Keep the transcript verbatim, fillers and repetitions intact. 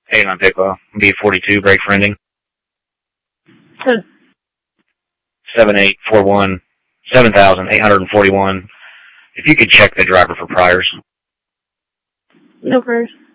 eighty-nine Pickwa, B forty-two, brake for ending. So, seven eight four one, seven thousand eight hundred forty-one. If you could check the driver for priors. no worries.